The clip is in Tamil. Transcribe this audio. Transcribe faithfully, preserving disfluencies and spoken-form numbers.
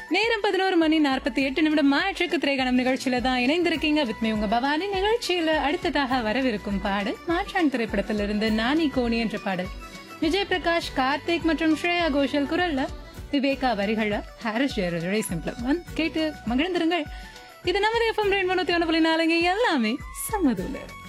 நேரம் பதினோரு மணி நாற்பத்தி எட்டு நிமிடம் மாற்றுக்கு திரைக்கணம் நிகழ்ச்சியில தான் இணைந்திருக்கீங்க வித்மே உங்க பவானி. நிகழ்ச்சியில அடுத்ததாக வரவிருக்கும் பாடல் மாற்றான் திரைப்படத்திலிருந்து நானி கோணி என்ற பாடல். விஜய் பிரகாஷ், கார்த்திக் மற்றும் ஸ்ரேயா கோஷல் குரல்ல, விவேகா வரிகள, ஹாரிஸ் ஜெயராஜ் சிம்பிள் கேட்டு மகிழ்ந்திருங்கள். இது நமது எஃப்எம் ரெயின்போ நூத்தி ஒன்று புள்ளி நாலுங்க. எல்லாமே சமதூல.